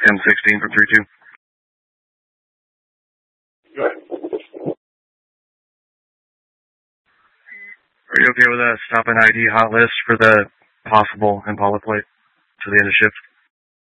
M16 for 3-2. Go ahead. Are you okay with a stop an ID hot list for the possible Impala plate to the end of shift?